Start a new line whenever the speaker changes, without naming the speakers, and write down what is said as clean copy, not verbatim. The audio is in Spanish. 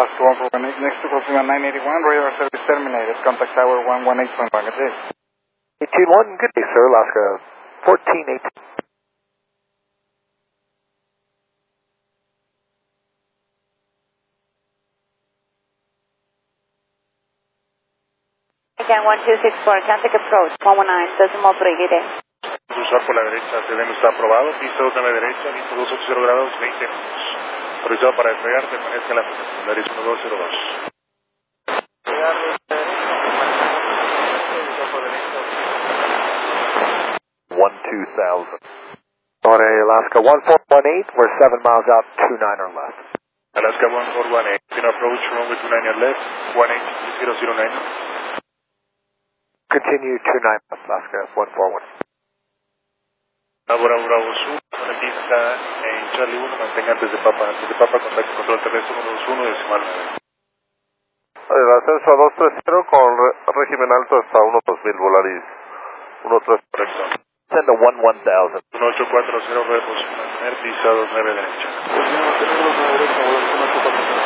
Alaska 1418, next to Copima 981, radar service terminated. Contact tower 118.1 good day.
18-1, good day, sir. Alaska 1418.
Again, 1264, Atlantic approach, 119, decimal 3, good day.
Cruzar por la derecha, CDM está aprobado, pista 2 de derecha, viento 280 grados, 20 minutos. Autorizado para despegar, permanezca en la pista secundaria 1202.
12,000. On Alaska 1418, we're 7 miles out, 29 or less.
Alaska 1418, in approach, runway 29 or left, 18009.
Continue 29 left, Alaska 141.
Ahora Bravo Sur, con la pista en Charlie 1, mantenga antes de Papa, contacto control terrestre 121 decimal 9.
El ascenso a 230 con régimen alto hasta 12000, Volaris 13.
Correcto.
Send a 11,000.
1840, reposición, mantener pista 29 derecha.